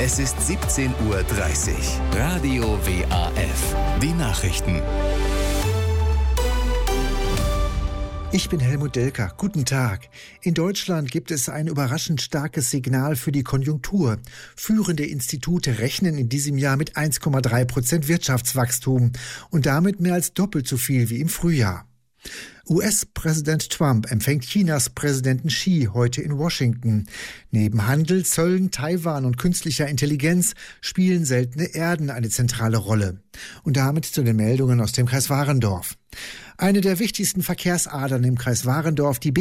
Es ist 17:30 Uhr. Radio WAF. Die Nachrichten. Ich bin Helmut Delker. Guten Tag. In Deutschland gibt es ein überraschend starkes Signal für die Konjunktur. Führende Institute rechnen in diesem Jahr mit 1,3% Wirtschaftswachstum und damit mehr als doppelt so viel wie im Frühjahr. US-Präsident Trump empfängt Chinas Präsidenten Xi heute in Washington. Neben Handel, Zöllen, Taiwan und künstlicher Intelligenz spielen seltene Erden eine zentrale Rolle. Und damit zu den Meldungen aus dem Kreis Warendorf. Eine der wichtigsten Verkehrsadern im Kreis Warendorf, die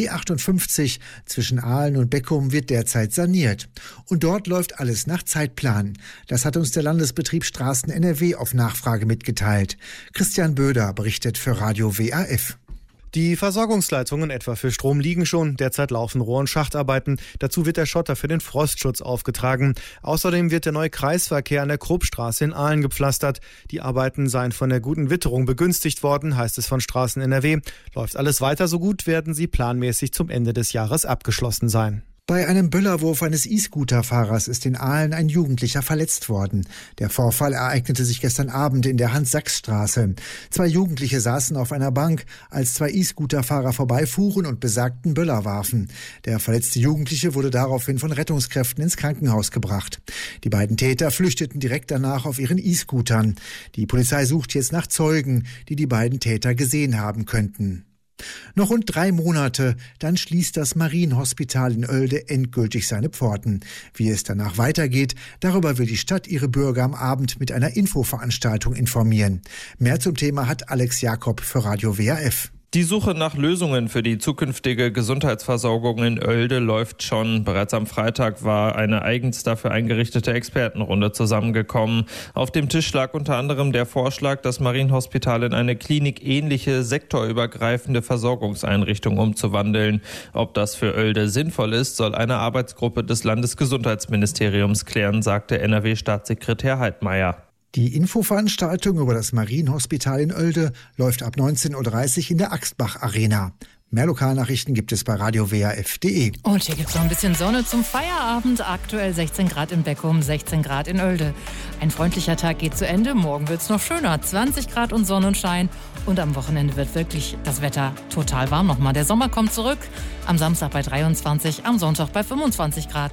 B58 zwischen Ahlen und Beckum, wird derzeit saniert. Und dort läuft alles nach Zeitplan. Das hat uns der Landesbetrieb Straßen NRW auf Nachfrage mitgeteilt. Christian Böder berichtet für Radio WAF. Die Versorgungsleitungen etwa für Strom liegen schon. Derzeit laufen Rohr- und Schachtarbeiten. Dazu wird der Schotter für den Frostschutz aufgetragen. Außerdem wird der neue Kreisverkehr an der Kruppstraße in Ahlen gepflastert. Die Arbeiten seien von der guten Witterung begünstigt worden, heißt es von Straßen NRW. Läuft alles weiter so gut, werden sie planmäßig zum Ende des Jahres abgeschlossen sein. Bei einem Böllerwurf eines E-Scooter-Fahrers ist in Ahlen ein Jugendlicher verletzt worden. Der Vorfall ereignete sich gestern Abend in der Hans-Sachs-Straße. 2 Jugendliche saßen auf einer Bank, als 2 E-Scooter-Fahrer vorbeifuhren und besagten Böller warfen. Der verletzte Jugendliche wurde daraufhin von Rettungskräften ins Krankenhaus gebracht. Die beiden Täter flüchteten direkt danach auf ihren E-Scootern. Die Polizei sucht jetzt nach Zeugen, die die beiden Täter gesehen haben könnten. Noch rund 3 Monate, dann schließt das Marienhospital in Oelde endgültig seine Pforten. Wie es danach weitergeht, darüber will die Stadt ihre Bürger am Abend mit einer Infoveranstaltung informieren. Mehr zum Thema hat Alex Jakob für Radio WAF. Die Suche nach Lösungen für die zukünftige Gesundheitsversorgung in Oelde läuft schon. Bereits am Freitag war eine eigens dafür eingerichtete Expertenrunde zusammengekommen. Auf dem Tisch lag unter anderem der Vorschlag, das Marienhospital in eine klinikähnliche, sektorübergreifende Versorgungseinrichtung umzuwandeln. Ob das für Oelde sinnvoll ist, soll eine Arbeitsgruppe des Landesgesundheitsministeriums klären, sagte NRW-Staatssekretär Heidmeier. Die Infoveranstaltung über das Marienhospital in Oelde läuft ab 19:30 Uhr in der Axtbach-Arena. Mehr Lokalnachrichten gibt es bei radiowaf.de. Und hier gibt es noch ein bisschen Sonne zum Feierabend. Aktuell 16 Grad in Beckum, 16 Grad in Oelde. Ein freundlicher Tag geht zu Ende. Morgen wird es noch schöner. 20 Grad und Sonnenschein. Und am Wochenende wird wirklich das Wetter total warm nochmal. Der Sommer kommt zurück. Am Samstag bei 23, am Sonntag bei 25 Grad.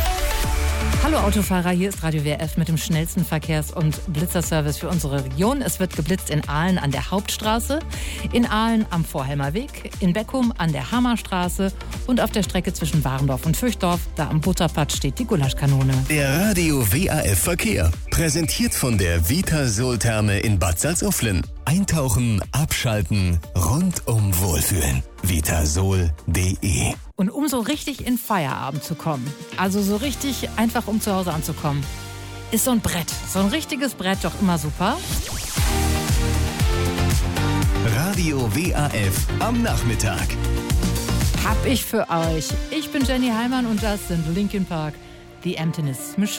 Hallo Autofahrer, hier ist Radio WF mit dem schnellsten Verkehrs- und Blitzerservice für unsere Region. Es wird geblitzt in Ahlen an der Hauptstraße, in Ahlen am Vorhelmer Weg, in Beckum an der Hammerstraße und auf der Strecke zwischen Warendorf und Fürchdorf. Da am Butterplatz steht die Gulaschkanone. Der Radio WAF Verkehr. Präsentiert von der Vitasol-Therme in Bad Salzuflen. Eintauchen, abschalten, rundum wohlfühlen. Vitasol.de. Und um so richtig in Feierabend zu kommen, also so richtig einfach um zu Hause anzukommen, ist so ein Brett, so ein richtiges Brett doch immer super. Radio WAF am Nachmittag. Hab ich für euch. Ich bin Jenny Heimann und das sind Linkin Park, The Emptiness Machine.